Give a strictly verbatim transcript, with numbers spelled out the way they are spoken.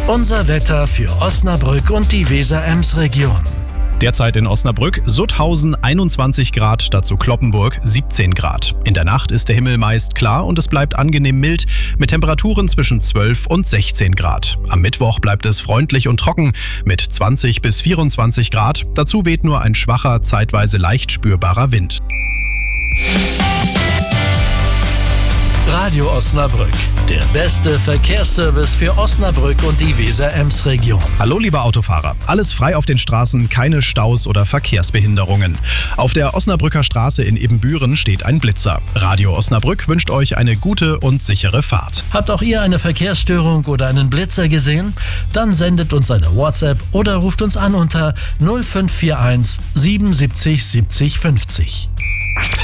Unser Wetter für Osnabrück und die Weser-Ems-Region. Derzeit in Osnabrück, Sutthausen einundzwanzig Grad, dazu Cloppenburg siebzehn Grad. In der Nacht ist der Himmel meist klar und es bleibt angenehm mild mit Temperaturen zwischen zwölf und sechzehn Grad. Am Mittwoch bleibt es freundlich und trocken mit zwanzig bis vierundzwanzig Grad. Dazu weht nur ein schwacher, zeitweise leicht spürbarer Wind. Radio Osnabrück, der beste Verkehrsservice für Osnabrück und die Weser-Ems-Region. Hallo liebe Autofahrer, alles frei auf den Straßen, keine Staus oder Verkehrsbehinderungen. Auf der Osnabrücker Straße in Ebenbüren steht ein Blitzer. Radio Osnabrück wünscht euch eine gute und sichere Fahrt. Habt auch ihr eine Verkehrsstörung oder einen Blitzer gesehen? Dann sendet uns eine WhatsApp oder ruft uns an unter null fünf vier eins siebenundsiebzig siebzig fünfzig.